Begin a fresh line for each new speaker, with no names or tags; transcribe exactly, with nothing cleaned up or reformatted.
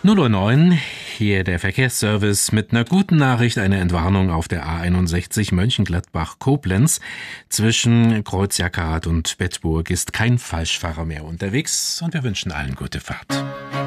null Uhr neun, hier der Verkehrsservice mit einer guten Nachricht, eine Entwarnung auf der A einundsechzig Mönchengladbach-Koblenz. Zwischen Kreuz Jackerhart und Bedburg ist kein Falschfahrer mehr unterwegs und wir wünschen allen gute Fahrt.